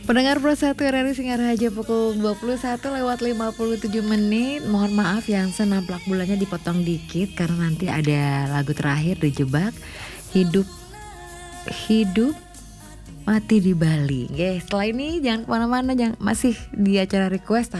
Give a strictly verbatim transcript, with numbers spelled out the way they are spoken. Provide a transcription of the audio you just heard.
Pendengar Pro satu R R I Singaraja pukul dua puluh satu lewat lima puluh tujuh menit. Mohon maaf yang senamplak bulannya dipotong dikit karena nanti ada lagu terakhir dijebak hidup hidup mati di Bali. Oke, setelah ini jangan kemana-mana, jangan masih di acara request.